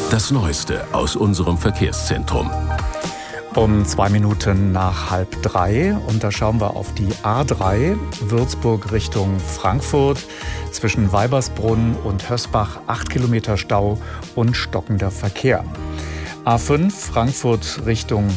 Das Neueste aus unserem Verkehrszentrum. Um 2 Minuten nach 2:30 und da schauen wir auf die A3 Würzburg Richtung Frankfurt. Zwischen Weibersbrunn und Hösbach 8 Kilometer Stau und stockender Verkehr. A5 Frankfurt Richtung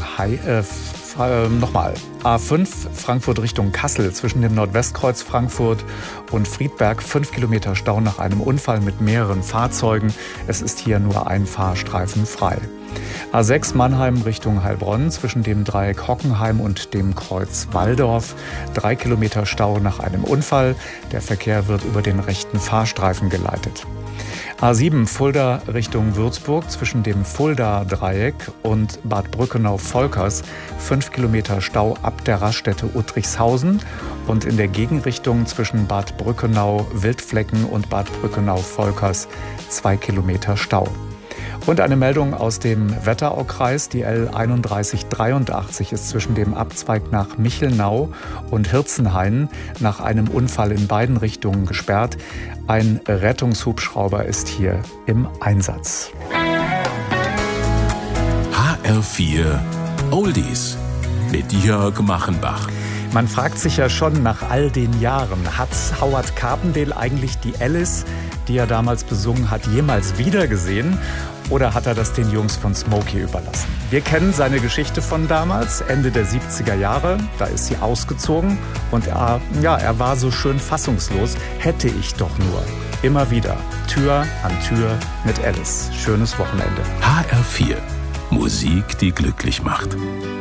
A5 Frankfurt Richtung Kassel zwischen dem Nordwestkreuz Frankfurt und Friedberg 5 Kilometer Stau nach einem Unfall mit mehreren Fahrzeugen. Es ist hier nur ein Fahrstreifen frei. A6 Mannheim Richtung Heilbronn zwischen dem Dreieck Hockenheim und dem Kreuz Walldorf 3 Kilometer Stau nach einem Unfall. Der Verkehr wird über den rechten Fahrstreifen geleitet. A7 Fulda Richtung Würzburg zwischen dem Fulda-Dreieck und Bad Brückenau-Volkers 5 Kilometer Stau ab der Raststätte Uttrichshausen und in der Gegenrichtung zwischen Bad Brückenau-Wildflecken und Bad Brückenau-Volkers 2 Kilometer Stau. Und eine Meldung aus dem Wetteraukreis. Die L3183 ist zwischen dem Abzweig nach Michelnau und Hirzenhain nach einem Unfall in beiden Richtungen gesperrt. Ein Rettungshubschrauber ist hier im Einsatz. HR4 Oldies mit Jörg Machenbach. Man fragt sich ja schon nach all den Jahren, hat Howard Carpendale eigentlich die Alice, die er damals besungen hat, jemals wiedergesehen? Oder hat er das den Jungs von Smokey überlassen? Wir kennen seine Geschichte von damals, Ende der 70er Jahre. Da ist sie ausgezogen und er war so schön fassungslos. Hätte ich doch nur. Immer wieder Tür an Tür mit Alice. Schönes Wochenende. HR4 Musik, die glücklich macht.